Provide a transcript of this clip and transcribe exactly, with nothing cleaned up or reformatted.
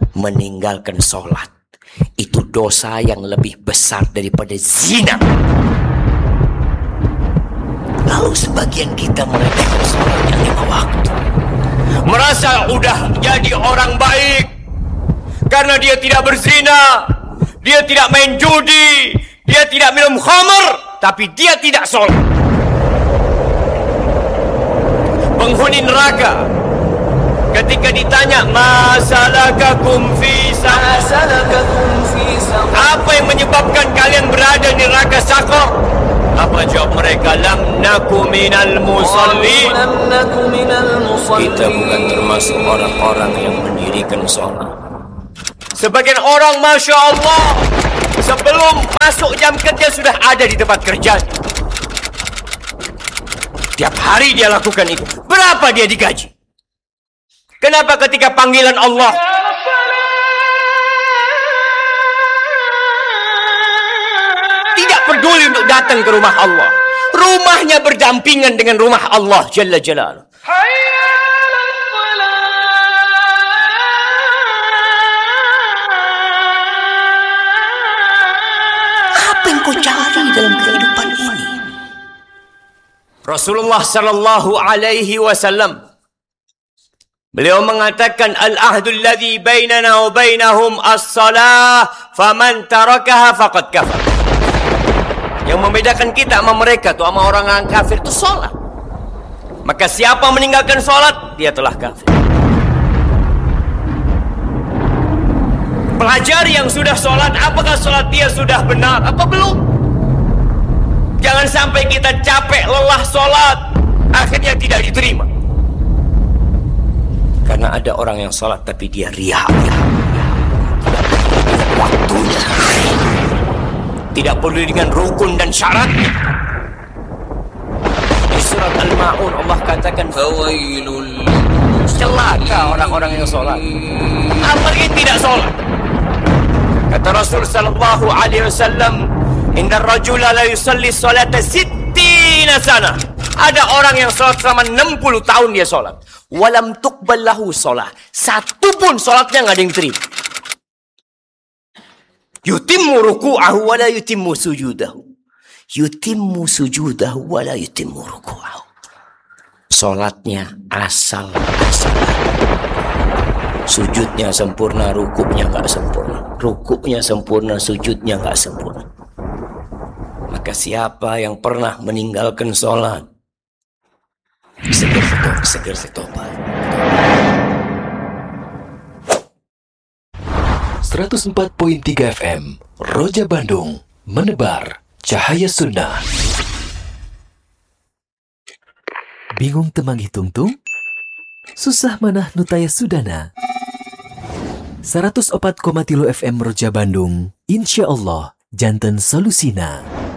meninggalkan sholat itu dosa yang lebih besar daripada zina. Lalu sebagian kita meremehkan sholat yang lima waktu, merasa udah jadi orang baik karena dia tidak berzina, dia tidak main judi, dia tidak minum khamr, tapi dia tidak sholat. Penghuni neraka ketika ditanya masalakakum fi saqar, apa yang menyebabkan kalian berada di neraka Saqar? Apa jawab mereka? Lam naku minal musallin. Kita bukan termasuk orang-orang yang mendirikan sholat. Sebagian orang, Masya Allah, sebelum masuk jam kerja sudah ada di tempat kerja. Tiap hari dia lakukan itu. Berapa dia digaji? Kenapa ketika panggilan Allah tidak peduli untuk datang ke rumah Allah? Rumahnya berdampingan dengan rumah Allah Jalla Jalaluh. Apa yang kau cari dalam kehidupan ini? Rasulullah sallallahu alaihi wasallam, beliau mengatakan, al-ahdul ladzi bainana wa bainahum as-salah, faman tarakaha faqad kafar. Yang membedakan kita sama mereka tuh, sama orang-orang kafir itu salat. Maka siapa meninggalkan salat, dia telah kafir. Pelajari yang sudah salat, apakah salat dia sudah benar apa belum? Jangan sampai kita capek lelah salat, akhirnya tidak diterima. Karena ada orang yang sholat tapi dia riya, tidak waktunya, tidak peduli dengan rukun dan syarat. Di surat Al-Ma'un Allah katakan, fawailul, celaka orang-orang yang sholat, apalagi tidak sholat. Kata Rasul sallallahu alaihi wasallam, inna rajula la yusalli salata sittina sana. Ada orang yang sholat selama enam puluh tahun dia sholat. Walam tuqbal lahu sholat. Satu pun sholatnya nggak ada yang terima. Yutimmu ruku'ahu wala yutimmu sujudahu. Yutimmu sujudahu wala yutimmu ruku'ahu. Sholatnya asal-asalan. Sujudnya sempurna, rukuknya nggak sempurna. Rukuknya sempurna, sujudnya nggak sempurna. Maka siapa yang pernah meninggalkan sholat, Seger setop, seger setopat. seratus empat koma tiga F M Roja Bandung, menebar cahaya sunnah. Bingung temang hitung-tung? Susah manah nutaya sudana. seratus empat koma tiga F M Roja Bandung, insya Allah janten solusina.